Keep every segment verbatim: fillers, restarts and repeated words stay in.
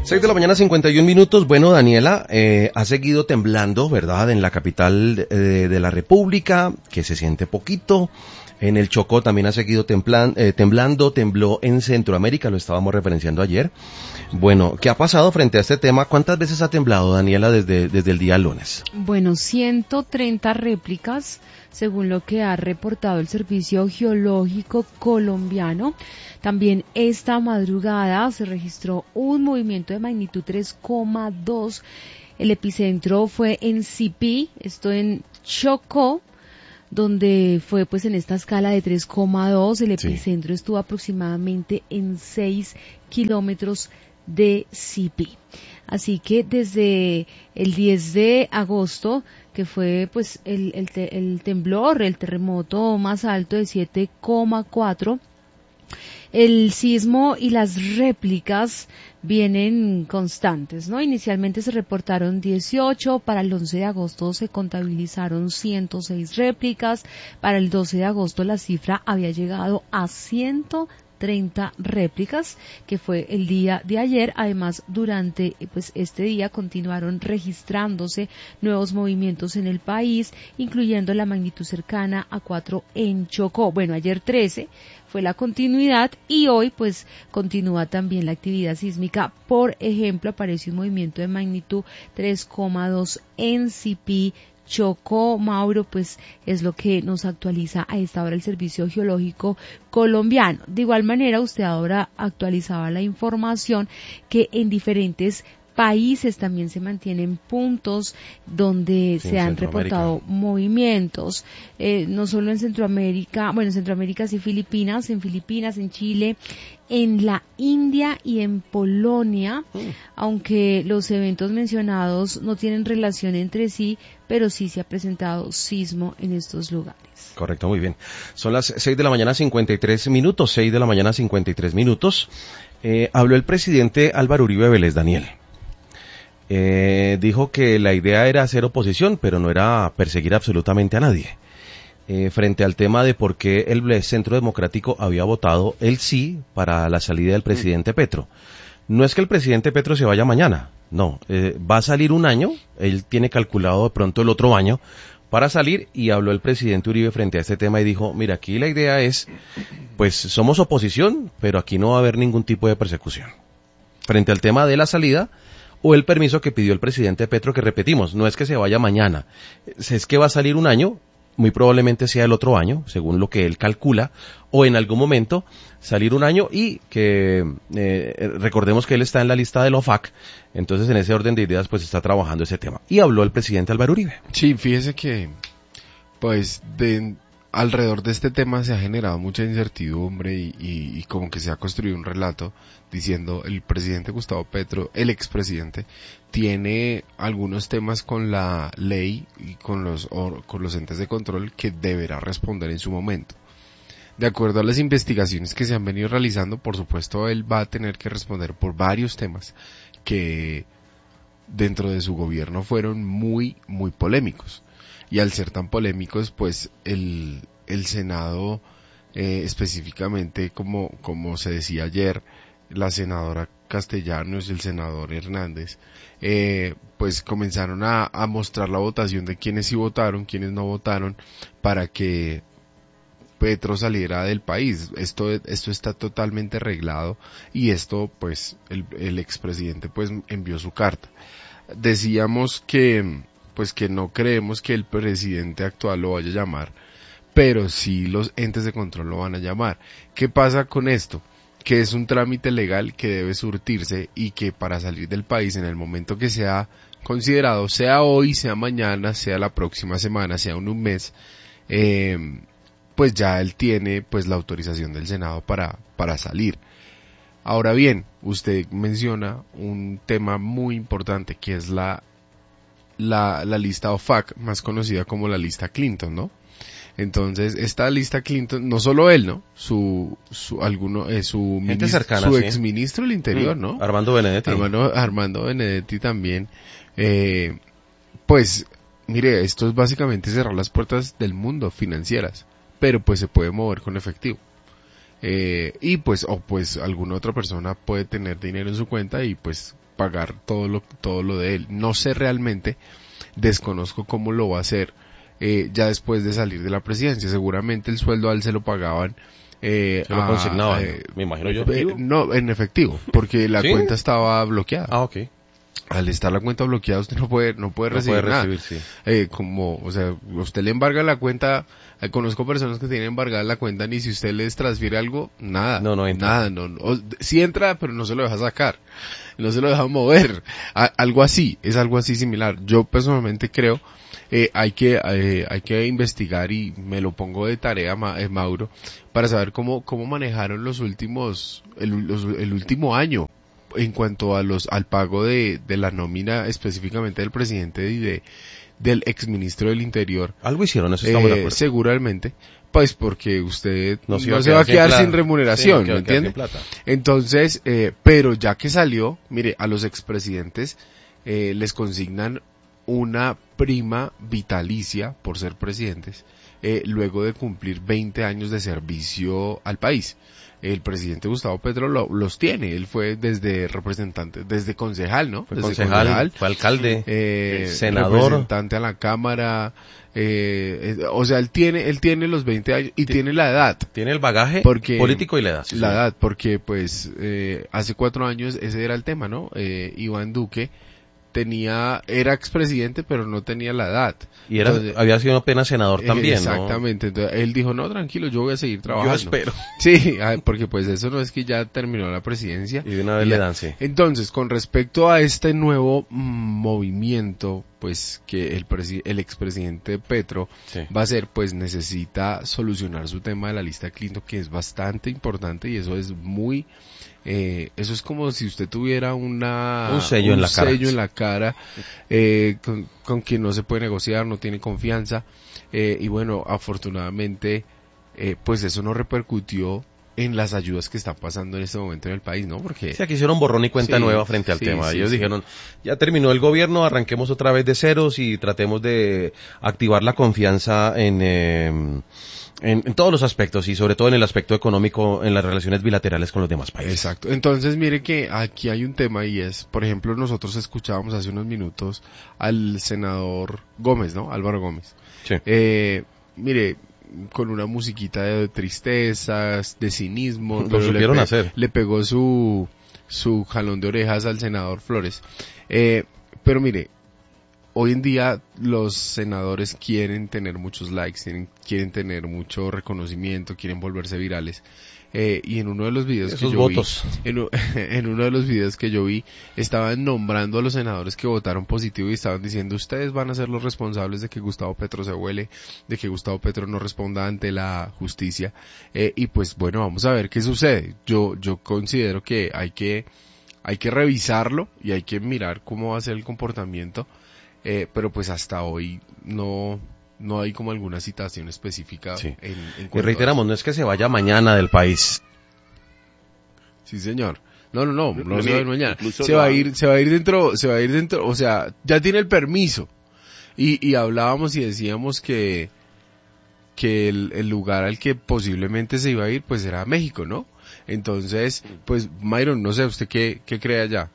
seis de la mañana, cincuenta y un minutos. Bueno, Daniela, eh, ha seguido temblando, ¿verdad?, en la capital eh, de la República, que se siente poquito. En el Chocó también ha seguido templan, eh, temblando, tembló en Centroamérica, lo estábamos referenciando ayer. Bueno, ¿qué ha pasado frente a este tema? ¿Cuántas veces ha temblado, Daniela, desde, desde el día lunes? Bueno, ciento treinta réplicas, según lo que ha reportado el Servicio Geológico Colombiano. También esta madrugada se registró un movimiento de magnitud tres coma dos. El epicentro fue en Sipí, esto en Chocó, donde fue pues en esta escala de tres coma dos. El epicentro sí. estuvo aproximadamente en seis kilómetros de Sipí. Así que desde el diez de agosto, que fue pues el, el, te, el temblor, el terremoto más alto de siete coma cuatro, el sismo y las réplicas vienen constantes, ¿no? Inicialmente se reportaron dieciocho, para el once de agosto se contabilizaron ciento seis réplicas, para el doce de agosto la cifra había llegado a ciento treinta réplicas, que fue el día de ayer. Además, durante pues este día continuaron registrándose nuevos movimientos en el país, incluyendo la magnitud cercana a cuatro en Chocó. Bueno, ayer trece fue la continuidad y hoy pues continúa también la actividad sísmica. Por ejemplo, aparece un movimiento de magnitud tres coma dos en Sipí, Chocó. Mauro, pues es lo que nos actualiza a esta hora el Servicio Geológico Colombiano. De igual manera, usted ahora actualizaba la información que en diferentes países también se mantienen puntos donde sí, se han reportado movimientos, eh, no solo en Centroamérica, bueno, en Centroamérica sí, Filipinas, en Filipinas, en Chile, en la India y en Polonia, mm. aunque los eventos mencionados no tienen relación entre sí, pero sí se ha presentado sismo en estos lugares. Correcto, muy bien. Son las seis de la mañana, cincuenta y tres minutos, seis de la mañana, cincuenta y tres minutos. Eh, habló el presidente Álvaro Uribe Vélez, Daniel. Eh, dijo que la idea era hacer oposición, pero no era perseguir absolutamente a nadie. Eh, frente al tema de por qué el Centro Democrático había votado el sí para la salida del presidente Petro. No es que el presidente Petro se vaya mañana, no, eh, va a salir un año, él tiene calculado de pronto el otro año para salir, y habló el presidente Uribe frente a este tema y dijo, mira, aquí la idea es, pues somos oposición, pero aquí no va a haber ningún tipo de persecución. Frente al tema de la salida, o el permiso que pidió el presidente Petro, que repetimos, no es que se vaya mañana, es que va a salir un año, muy probablemente sea el otro año, según lo que él calcula, o en algún momento salir un año, y que eh, recordemos que él está en la lista del O F A C, entonces en ese orden de ideas pues está trabajando ese tema. Y habló el presidente Álvaro Uribe. Sí, fíjese que pues de alrededor de este tema se ha generado mucha incertidumbre y, y, y como que se ha construido un relato diciendo el presidente Gustavo Petro, el expresidente, tiene algunos temas con la ley y con los, or, con los entes de control que deberá responder en su momento. De acuerdo a las investigaciones que se han venido realizando, por supuesto él va a tener que responder por varios temas que dentro de su gobierno fueron muy, muy polémicos. Y al ser tan polémicos, pues el, el Senado, eh, específicamente como, como se decía ayer, la senadora Castellanos y el senador Hernández, eh, pues comenzaron a, a mostrar la votación de quienes sí votaron, quienes no votaron, para que Petro saliera del país. Esto, esto está totalmente arreglado y esto, pues, el, el expresidente, pues, envió su carta. Decíamos que, pues, que no creemos que el presidente actual lo vaya a llamar, pero sí los entes de control lo van a llamar. ¿Qué pasa con esto? Que es un trámite legal que debe surtirse y que para salir del país en el momento que sea considerado, sea hoy, sea mañana, sea la próxima semana, sea en un mes, eh, pues ya él tiene pues la autorización del Senado para, para salir. Ahora bien, usted menciona un tema muy importante que es la, la, la lista O F A C, más conocida como la lista Clinton, ¿no? Entonces, esta lista Clinton, no solo él, ¿no? Su, su, alguno, eh, su, ministro, cercana, su sí. exministro del Interior, ¿no? Armando Benedetti. Armando, Armando Benedetti también. Eh, pues, mire, esto es básicamente cerrar las puertas del mundo financieras, pero pues se puede mover con efectivo. eh, y pues, o pues alguna otra persona puede tener dinero en su cuenta y pues pagar todo lo, todo lo de él. No sé realmente, desconozco cómo lo va a hacer, eh, ya después de salir de la presidencia. Seguramente el sueldo a él se lo pagaban, eh, Se lo a- consignaban, eh, me imagino yo. eh, no, en efectivo, porque la ¿Sí? cuenta estaba bloqueada. Ah, ok. Al estar la cuenta bloqueada usted no puede, no puede No recibir puede nada. recibir, sí. Eh, como, o sea, usted le embarga la cuenta, eh, conozco personas que tienen embargada la cuenta y si usted les transfiere algo, nada. No, no entra. Nada, no, no. O- sí entra, pero no se lo deja sacar. No se lo deja mover. A- algo así, es algo así similar. Yo personalmente creo, eh, hay que, eh, hay que investigar y me lo pongo de tarea, Ma- eh, Mauro, para saber cómo, cómo manejaron los últimos, el, los- el último año en cuanto a los al pago de, de la nómina específicamente del presidente y de del exministro del Interior. Algo hicieron, eso estamos de Eh, acuerdo. seguramente, pues porque usted No no se iba a se va a quedar sin quedar plata. sin Sí, remuneración, no se iba ¿me a quedar sin entiende? plata. Entonces, eh, pero ya que salió, mire, a los expresidentes eh, les consignan una prima vitalicia por ser presidentes, eh, luego de cumplir veinte años de servicio al país. El presidente Gustavo Petro lo- los tiene, él fue desde representante, desde concejal, ¿no? Fue Desde concejal, fue alcalde, eh, senador. representante a la Cámara, eh, eh, o sea, él tiene, él tiene los veinte años y tiene la edad. tiene el bagaje Porque- político y la edad. sí, La sí. edad, porque pues eh, hace cuatro años ese era el tema, ¿no? Eh, Iván Duque tenía, era expresidente pero no tenía la edad. Y era, Entonces, había sido apenas senador también, exactamente, entonces él dijo, no, tranquilo, yo voy a seguir ¿no? trabajando. Yo espero. Sí, ah, porque pues eso no es que ya terminó la presidencia. Y de una vez Y le ya. dan, sí. Entonces, con respecto a este nuevo mm, movimiento, pues que el, presi- el expresidente Petro Sí. va a hacer, pues necesita solucionar su tema de la lista Clinton, que es bastante importante y eso es muy, eh, eso es como si usted tuviera una Un sello en la cara. sello en la cara, eh, con, con quien no se puede negociar, no tiene confianza, eh, y bueno, afortunadamente, eh, pues eso no repercutió en las ayudas que están pasando en este momento en el país, ¿no? Porque Sí, aquí hicieron borrón y cuenta Sí, nueva frente al sí, tema. sí, Ellos sí. dijeron, ya terminó el gobierno, arranquemos otra vez de ceros y tratemos de activar la confianza en, eh, en, en todos los aspectos y sobre todo en el aspecto económico, en las relaciones bilaterales con los demás países. exacto. Entonces, mire que aquí hay un tema y es, por ejemplo, nosotros escuchábamos hace unos minutos al senador Gómez, ¿no? Álvaro Gómez. Sí. Eh, mire, con una musiquita de tristezas, de cinismo. Lo pero le supieron pe- hacer. Le pegó su, su jalón de orejas al senador Flores. Eh, pero mire, hoy en día los senadores quieren tener muchos likes, quieren, quieren tener mucho reconocimiento, quieren volverse virales. Eh, y en uno de los videos Esos que yo votos. vi, en, u- en uno de los videos que yo vi, estaban nombrando a los senadores que votaron positivo y estaban diciendo, ustedes van a ser los responsables de que Gustavo Petro se huele, de que Gustavo Petro no responda ante la justicia. Eh, y pues bueno, vamos a ver qué sucede. Yo, yo considero que hay que, hay que revisarlo y hay que mirar cómo va a ser el comportamiento. Eh, pero pues hasta hoy no, no hay como alguna citación específica. Sí. en, en Y cuanto a reiteramos, no es que se vaya mañana del país. Sí, señor. No, no, no, no Mire, se va a ir mañana. incluso Se lo va a han- ir, se va a ir dentro, se va a ir dentro, o sea, ya tiene el permiso. Y, y hablábamos y decíamos que, que el, el lugar al que posiblemente se iba a ir, pues era México, ¿no? Entonces, pues, Myron, no sé, ¿usted qué, qué cree allá?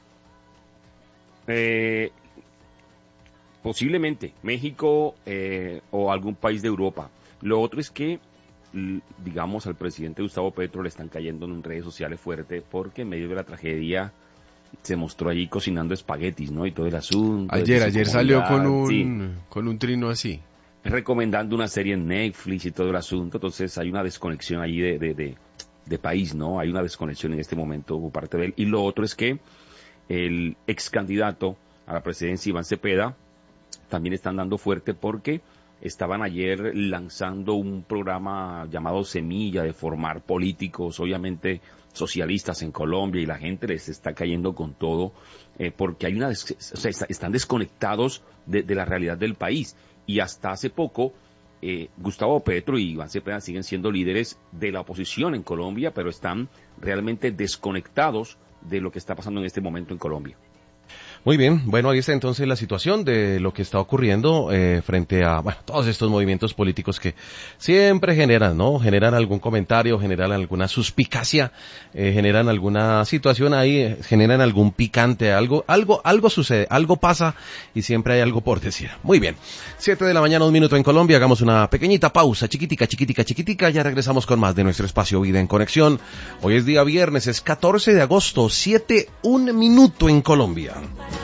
Eh, posiblemente México eh, o algún país de Europa. Lo otro es que, l- digamos, al presidente Gustavo Petro le están cayendo en redes sociales fuerte porque en medio de la tragedia se mostró allí cocinando espaguetis, ¿no? Y todo el asunto. Ayer, desde su ayer salió con comodidad, sí. un, con un trino así. Recomendando una serie en Netflix y todo el asunto, entonces hay una desconexión allí de, de, de, de país, ¿no? Hay una desconexión en este momento por parte de él. Y lo otro es que el ex candidato a la presidencia, Iván Cepeda, también están dando fuerte porque estaban ayer lanzando un programa llamado Semilla de formar políticos, obviamente socialistas en Colombia, y la gente les está cayendo con todo eh, porque hay una, des- o sea, está- están desconectados de, de la realidad del país. Y hasta hace poco, eh, Gustavo Petro y Iván Cepeda siguen siendo líderes de la oposición en Colombia, pero están realmente desconectados de lo que está pasando en este momento en Colombia. Muy bien, bueno, ahí está entonces la situación de lo que está ocurriendo eh, frente a, bueno, todos estos movimientos políticos que siempre generan, ¿no? Generan algún comentario, generan alguna suspicacia, eh, generan alguna situación ahí, eh, generan algún picante, algo, algo, algo sucede, algo pasa y siempre hay algo por decir. Muy bien, siete de la mañana, un minuto en Colombia, hagamos una pequeñita pausa, chiquitica, chiquitica, chiquitica, ya regresamos con más de nuestro espacio Vida en Conexión. Hoy es día viernes, es catorce de agosto, siete, un minuto en Colombia.